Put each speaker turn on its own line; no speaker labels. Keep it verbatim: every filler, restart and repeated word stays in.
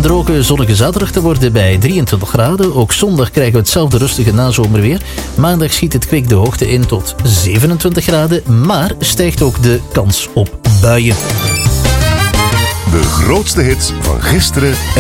droge, zonnige zaterdag te worden bij drieëntwintig graden. Ook zondag krijgen we hetzelfde rustige nazomerweer. Maandag schiet het kwik de hoogte in tot zevenentwintig graden, maar stijgt ook de kans op buien.
De grootste hits van gisteren